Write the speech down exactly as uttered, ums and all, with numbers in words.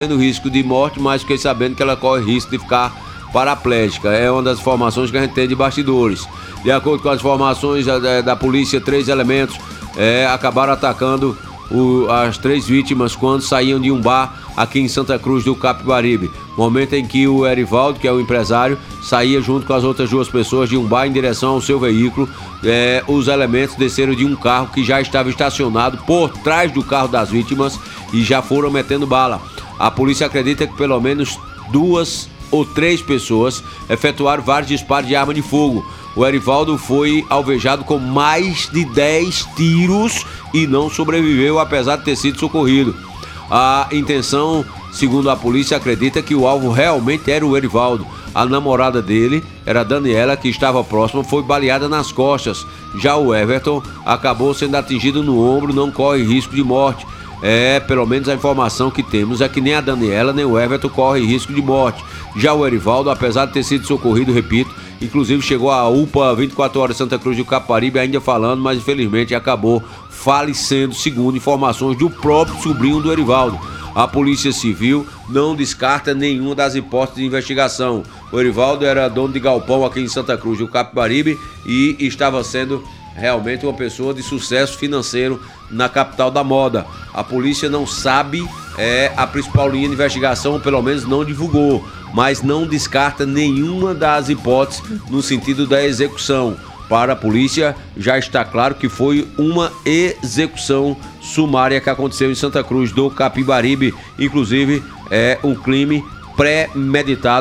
correndo risco de morte, mas fiquei sabendo que ela corre risco de ficar paraplégica. É uma das informações que a gente tem de bastidores. De acordo com as informações da, da polícia, três elementos é, acabaram atacando o, as três vítimas quando saíam de um bar aqui em Santa Cruz do Capibaribe. Momento em que o Erivaldo, que é o empresário, saía junto com as outras duas pessoas de um bar em direção ao seu veículo. É, os elementos desceram de um carro que já estava estacionado por trás do carro das vítimas e já foram metendo bala. A polícia acredita que pelo menos duas ou três pessoas efetuaram vários disparos de arma de fogo. O Erivaldo foi alvejado com mais de dez tiros e não sobreviveu, apesar de ter sido socorrido. A intenção, segundo a polícia, acredita que o alvo realmente era o Erivaldo. A namorada dele, era a Daniela, que estava próxima, foi baleada nas costas. Já o Everton acabou sendo atingido no ombro, não corre risco de morte. É, pelo menos a informação que temos é que nem a Daniela nem o Everton correm risco de morte. Já o Erivaldo, apesar de ter sido socorrido, repito, inclusive chegou a U P A vinte e quatro horas Santa Cruz do Capibaribe ainda falando, mas infelizmente acabou falecendo, segundo informações do próprio sobrinho do Erivaldo. A Polícia Civil não descarta nenhuma das hipóteses de investigação. O Erivaldo era dono de galpão aqui em Santa Cruz do Capibaribe e estava sendo realmente uma pessoa de sucesso financeiro na capital da moda. A polícia não sabe é, a principal linha de investigação, ou pelo menos não divulgou, mas não descarta nenhuma das hipóteses no sentido da execução. Para a polícia já está claro que foi uma execução sumária que aconteceu em Santa Cruz do Capibaribe, inclusive é um crime pré-meditado.